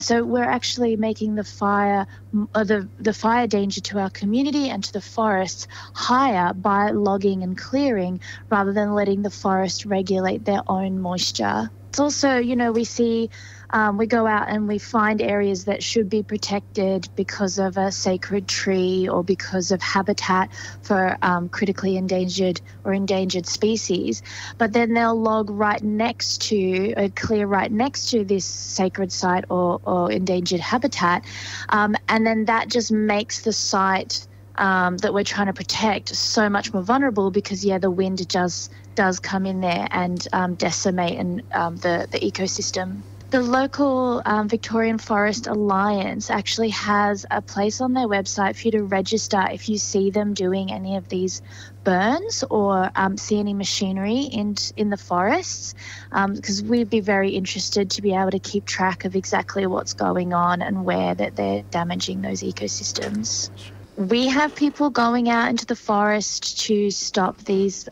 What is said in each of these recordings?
So we're actually making the fire danger to our community and to the forests higher by logging and clearing rather than letting the forest regulate their own moisture. It's also, we see, we go out and we find areas that should be protected because of a sacred tree or because of habitat for critically endangered or endangered species. But then they'll log right next to, clear right next to this sacred site or endangered habitat. And then that just makes the site that we're trying to protect so much more vulnerable because, the wind does come in there and decimate the ecosystem. The local Victorian Forest Alliance actually has a place on their website for you to register if you see them doing any of these burns or see any machinery in the forests, because we'd be very interested to be able to keep track of exactly what's going on and where that they're damaging those ecosystems. We have people going out into the forest to stop these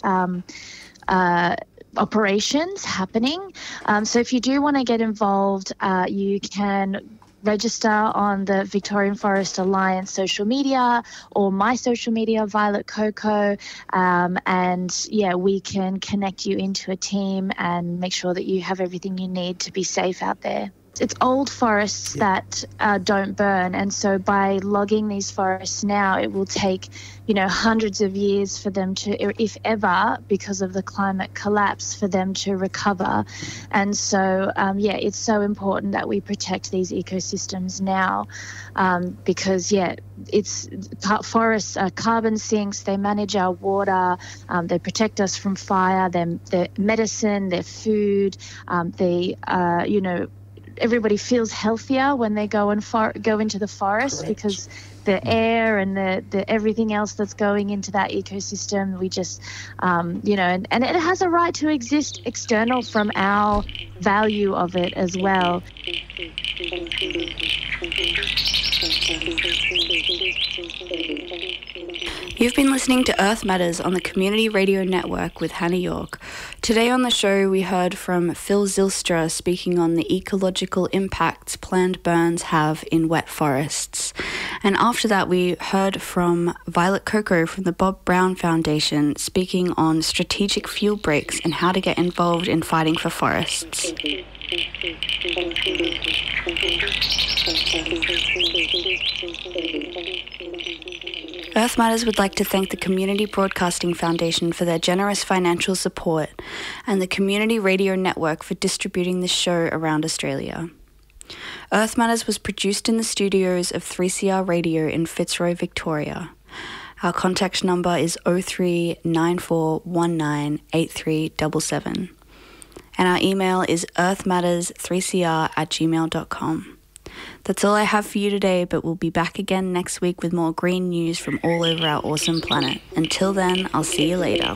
operations happening. So if you do want to get involved, you can register on the Victorian Forest Alliance social media or my social media, Violet Coco, and we can connect you into a team and make sure that you have everything you need to be safe out there. It's old forests that don't burn, and so by logging these forests now, it will take, hundreds of years for them to, if ever, because of the climate collapse, for them to recover. And so, it's so important that we protect these ecosystems now, because, forests are carbon sinks, they manage our water, they protect us from fire, they're medicine, they're food, everybody feels healthier when they go into the forest. Correct. Because the air and the everything else that's going into that ecosystem, we just, and it has a right to exist external from our value of it as well. You've been listening to Earth Matters on the Community Radio Network with Hannah York. Today on the show, we heard from Phil Zylstra speaking on the ecological impacts planned burns have in wet forests. And after that, we heard from Violet Coco from the Bob Brown Foundation speaking on strategic fuel breaks and how to get involved in fighting for forests. Earth Matters would like to thank the Community Broadcasting Foundation for their generous financial support and the Community Radio Network for distributing this show around Australia. Earth Matters was produced in the studios of 3CR Radio in Fitzroy, Victoria. Our contact number is 0394198377. And our email is earthmatters3cr@gmail.com. That's all I have for you today, but we'll be back again next week with more green news from all over our awesome planet. Until then, I'll see you later.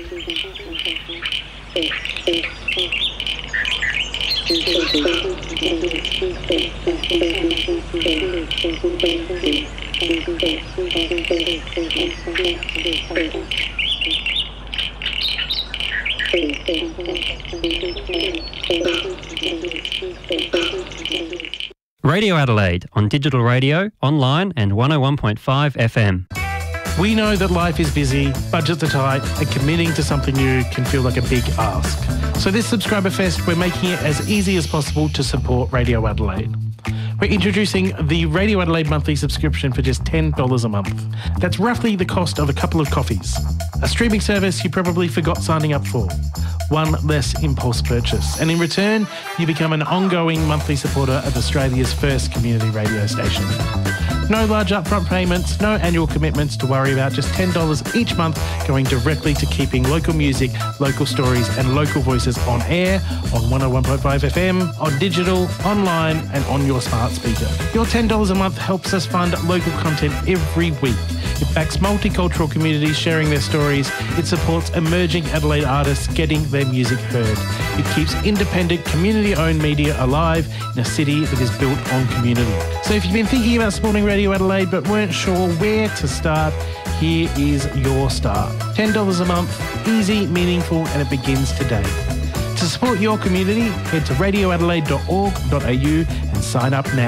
Radio Adelaide on digital radio, online and 101.5 FM. We know that life is busy, budgets are tight, and committing to something new can feel like a big ask. So this Subscriber Fest, we're making it as easy as possible to support Radio Adelaide. We're introducing the Radio Adelaide monthly subscription for just $10 a month. That's roughly the cost of a couple of coffees. A streaming service you probably forgot signing up for. One less impulse purchase. And in return, you become an ongoing monthly supporter of Australia's first community radio station. No large upfront payments, no annual commitments to worry about, just $10 each month going directly to keeping local music, local stories and local voices on air, on 101.5 FM, on digital, online and on your smart speaker. Your $10 a month helps us fund local content every week. It backs multicultural communities sharing their stories. It supports emerging Adelaide artists getting their music heard. It keeps independent, community-owned media alive in a city that is built on community. So if you've been thinking about supporting Radio Adelaide but weren't sure where to start, here is your start. $10 a month, easy, meaningful, and it begins today. To support your community, head to radioadelaide.org.au and sign up now.